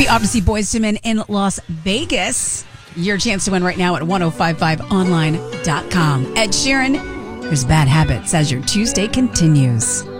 be off to see Boyz II Men in Las Vegas. Your chance to win right now at 1055online.com. Ed Sheeran, there's Bad Habits as your Tuesday continues.